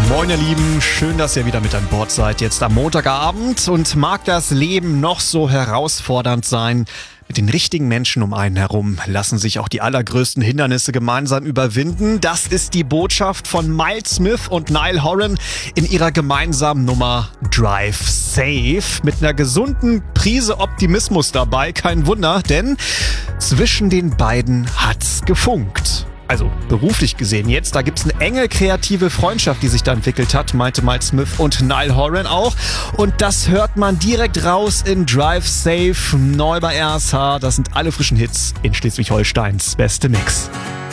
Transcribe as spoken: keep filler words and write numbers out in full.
Moin ihr Lieben, schön, dass ihr wieder mit an Bord seid, jetzt am Montagabend. Und mag das Leben noch so herausfordernd sein, mit den richtigen Menschen um einen herum lassen sich auch die allergrößten Hindernisse gemeinsam überwinden. Das ist die Botschaft von Miles Smith und Niall Horan in ihrer gemeinsamen Nummer Drive Safe. Mit einer gesunden Prise Optimismus dabei, kein Wunder, denn zwischen den beiden hat's gefunkt. Also beruflich gesehen jetzt, da gibt's eine enge kreative Freundschaft, die sich da entwickelt hat, meinte Miles Smith und Niall Horan auch. Und das hört man direkt raus in Drive Safe, neu bei R S H. Das sind alle frischen Hits in Schleswig-Holsteins beste Mix.